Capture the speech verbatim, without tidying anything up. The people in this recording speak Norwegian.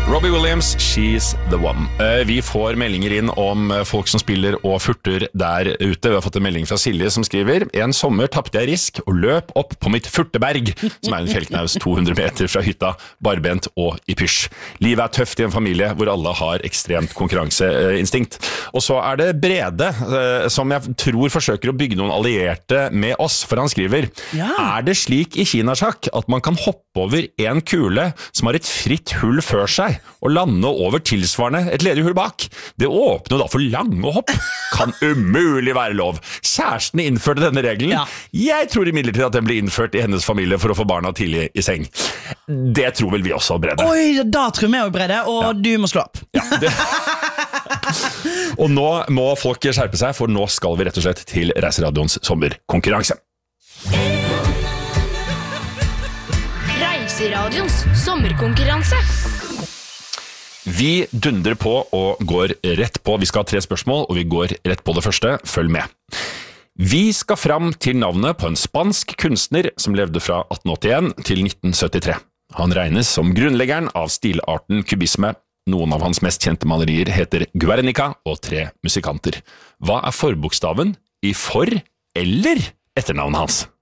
Robbie Williams, She's the One. Vi får meldinger inn om folk som spiller og furter der ute. Vi har fått en melding fra Silje som skriver: En sommer tappte jeg risk og løp opp på mitt furteberg, som er en fjellknaus to hundre meter fra hytta, barbent og i pysj. Livet er tøft i en familie hvor alle har ekstremt konkurranseinstinkt. Og så er det Brede, som jeg tror forsøker å bygge noen allierte med oss, for han skriver: ja. Er det slik i kinasjakk at man kan hoppe over en kule som har et fritt hull før seg, og lande over tilsvarende et ledig hull bak? Det åpner da for lange hopp. Kan umulig være lov. Kjærestene innførte denne regelen. Ja. Jeg tror imidlertid at den ble innført i hennes familie for å få barna tidlig i seng. Det tror vel vi også, Brede. Oi, da tror vi også, Brede, og ja. Du må slå opp. Ja, det... Og nå må folk skjerpe seg, for nå skal vi rett og slett til Reiseradioens sommerkonkurranse. Reiseradions sommerkonkurranse. Vi dundrer på og går rett på. Vi skal ha tre spørsmål, og vi går rett på det første. Følg med. Vi skal fram til navnet på en spansk kunstner som levde fra atten åttien til nitten syttitre. Han regnes som grunnleggeren av stilarten kubisme. Noen av hans mest kjente malerier heter Guernica og Tre musikanter. Hva er forbokstaven i for- eller etternavnet hans?